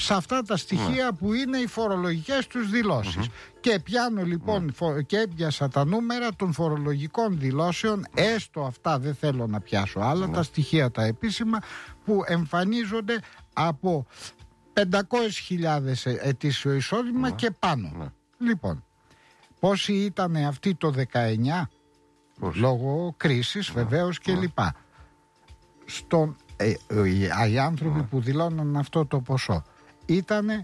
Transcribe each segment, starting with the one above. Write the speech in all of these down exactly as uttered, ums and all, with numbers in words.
σε αυτά τα στοιχεία που είναι οι φορολογικές τους δηλώσεις. Και πιάνω λοιπόν και έπιασα τα νούμερα των φορολογικών δηλώσεων, έστω αυτά, δεν θέλω να πιάσω άλλα, τα στοιχεία τα επίσημα που εμφανίζονται από πεντακόσιες χιλιάδες ετήσιο εισόδημα και πάνω. Λοιπόν, πόσοι ήταν αυτοί το δεκαεννιά, λόγω κρίσης βεβαίως και λοιπά. Στον, ε, ε, οι άνθρωποι που δηλώναν αυτό το ποσό ήτανε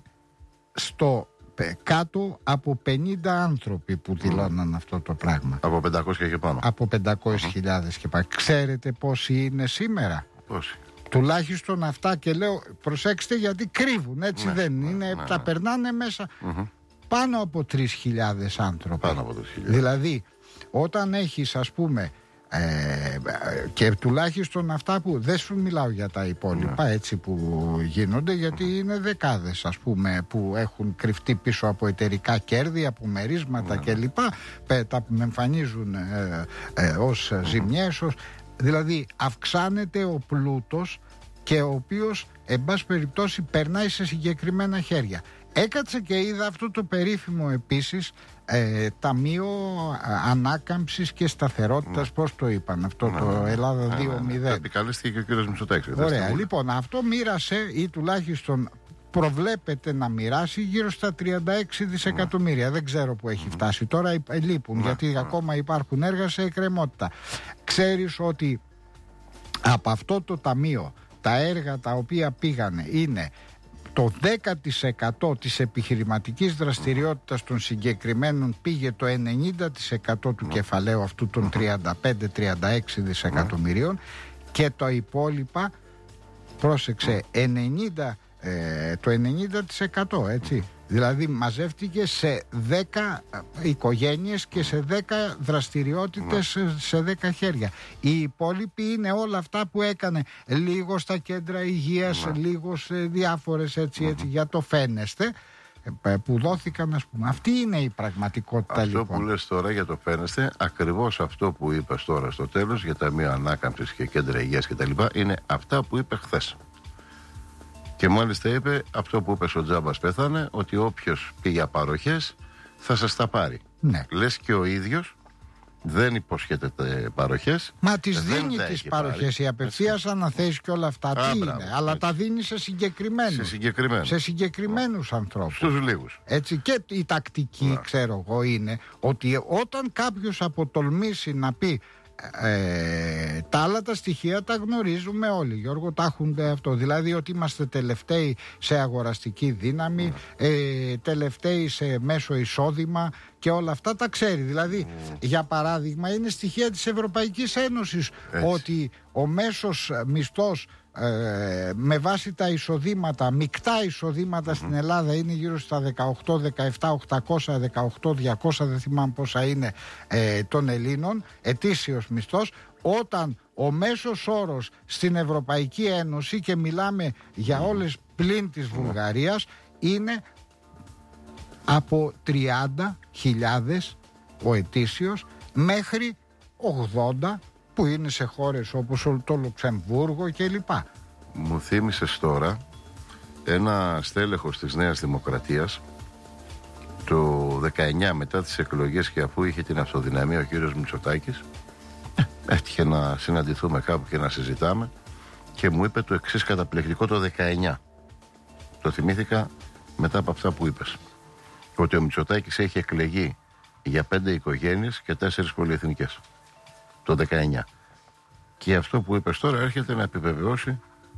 στο κάτω από πενήντα άνθρωποι που δηλώναν αυτό το πράγμα. Από πεντακόσιες και πάνω. Από πεντακόσιες χιλιάδες και πάνω. Ξέρετε πόσοι είναι σήμερα? Πόσοι? Τουλάχιστον αυτά, και λέω προσέξτε γιατί κρύβουν, έτσι ναι, δεν ναι, είναι, ναι, τα ναι. περνάνε μέσα. Mm-hmm. Πάνω από τρεις χιλιάδες άνθρωποι. Πάνω από τρεις χιλιάδες. Δηλαδή όταν έχεις, ας πούμε, ε, και τουλάχιστον αυτά που δεν σου μιλάω για τα υπόλοιπα, ναι, έτσι που γίνονται, γιατί mm-hmm. είναι δεκάδες, ας πούμε, που έχουν κρυφτεί πίσω από εταιρικά κέρδη, από μερίσματα, ναι, κλπ, τα που με εμφανίζουν ε, ε, ως mm-hmm. ζημιές, ως... δηλαδή αυξάνεται ο πλούτος, και ο οποίος εν πάση περιπτώσει περνάει σε συγκεκριμένα χέρια. Έκατσε και είδα αυτό το περίφημο επίσης ε, Ταμείο Ανάκαμψης και Σταθερότητας, mm. πώς το είπαν αυτό, mm. το Ελλάδα δύο μηδέν. Mm. Επικαλέστηκε και ο κύριος Μητσοτάκης. Ωραία, λοιπόν αυτό μοίρασε ή τουλάχιστον προβλέπεται να μοιράσει γύρω στα τριάντα έξι δισεκατομμύρια. Mm. Δεν ξέρω που έχει mm. φτάσει τώρα, λείπουν mm. γιατί mm. ακόμα υπάρχουν έργα σε εκκρεμότητα. Ξέρεις ότι από αυτό το ταμείο τα έργα τα οποία πήγανε είναι το δέκα τοις εκατό της επιχειρηματικής δραστηριότητας των συγκεκριμένων, πήγε το ενενήντα τοις εκατό του κεφαλαίου αυτού των τριάντα πέντε τριάντα έξι δισεκατομμυρίων, και το υπόλοιπα, πρόσεξε, ενενήντα, ε, το ενενήντα τοις εκατό, έτσι. Δηλαδή μαζεύτηκε σε δέκα οικογένειες και σε δέκα δραστηριότητες, σε δέκα χέρια. Οι υπόλοιποι είναι όλα αυτά που έκανε λίγο στα κέντρα υγείας, λίγο σε διάφορες, έτσι, έτσι, για το φαίνεστε, που δόθηκαν, ας πούμε. Αυτή είναι η πραγματικότητα. Αυτό λοιπόν που λες τώρα για το φαίνεστε, ακριβώς αυτό που είπες τώρα στο τέλος για Ταμείο Ανάκαμψης και κέντρα υγείας κτλ., είναι αυτά που είπε χθες. Και μάλιστα είπε αυτό που είπε ο Τζάμπας πέθανε, ότι όποιος πήγε για παροχές θα σας τα πάρει. Ναι. Λες και ο ίδιος δεν υποσχέται παροχές. Μα τις δίνει τις παροχές, η απευθείας αναθέσεις και όλα αυτά. Α, τι μπράβο, είναι, αλλά έτσι. τα δίνει σε συγκεκριμένους. Σε συγκεκριμένους. Σε συγκεκριμένους ανθρώπους. Στους λίγους. Έτσι, και η τακτική, να. ξέρω εγώ, είναι ότι όταν κάποιος αποτολμήσει να πει Ε, τα άλλα τα στοιχεία τα γνωρίζουμε όλοι, Γιώργο, τα έχουν αυτό. Δηλαδή ότι είμαστε τελευταίοι σε αγοραστική δύναμη, mm. ε, τελευταίοι σε μέσο εισόδημα και όλα αυτά τα ξέρει. Δηλαδή, mm. για παράδειγμα, είναι στοιχεία της Ευρωπαϊκής Ένωσης. Έτσι. Ότι ο μέσος μισθός ε, με βάση τα εισοδήματα, μεικτά εισοδήματα mm-hmm. στην Ελλάδα είναι γύρω στα δεκαοκτώ, δεκαεπτά, οκτακόσια, δεκαοκτώ, διακόσια, δεν θυμάμαι πόσα είναι, ε, των Ελλήνων, ετήσιος μισθός, όταν ο μέσος όρος στην Ευρωπαϊκή Ένωση, και μιλάμε για όλες πλην της Βουλγαρίας, είναι από τριάντα χιλιάδες ο ετήσιος μέχρι ογδόντα, που είναι σε χώρες όπως το Λουξεμβούργο και λοιπά. Μου θύμισες τώρα ένα στέλεχος της Νέας Δημοκρατίας το δεκαεννιά, μετά τις εκλογές, και αφού είχε την αυτοδυναμία ο κύριος Μητσοτάκης, έτυχε να συναντηθούμε κάπου και να συζητάμε, και μου είπε το εξής καταπληκτικό το δεκαεννιά. Το θυμήθηκα μετά από αυτά που είπες, ότι ο Μητσοτάκης έχει εκλεγεί για πέντε οικογένειες και τέσσερις πολυεθνικές το δεκαεννιά. Και αυτό που είπες τώρα έρχεται να επιβεβαιώσει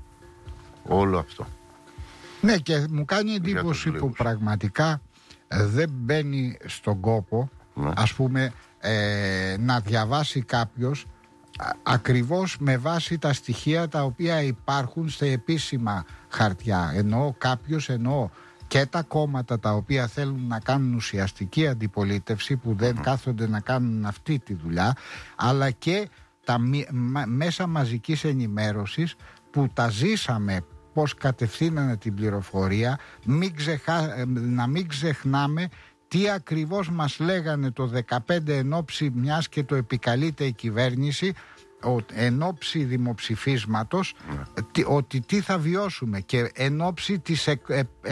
όλο αυτό. Ναι, και μου κάνει εντύπωση που πραγματικά ε, δεν μπαίνει στον κόπο, ναι. ας πούμε, ε, να διαβάσει κάποιος α, ακριβώς με βάση τα στοιχεία τα οποία υπάρχουν στα επίσημα χαρτιά. Εννοώ κάποιος, εννοώ και τα κόμματα τα οποία θέλουν να κάνουν ουσιαστική αντιπολίτευση, που δεν mm. κάθονται να κάνουν αυτή τη δουλειά, αλλά και τα μέσα μαζικής ενημέρωσης που τα ζήσαμε, πώς κατευθύνανε την πληροφορία. Μην ξεχά... να μην ξεχνάμε τι ακριβώς μας λέγανε το δεκαπέντε εν ώψη, μιας και το επικαλείται η κυβέρνηση, εν ώψη δημοψηφίσματος, mm. ότι τι θα βιώσουμε, και εν ώψη της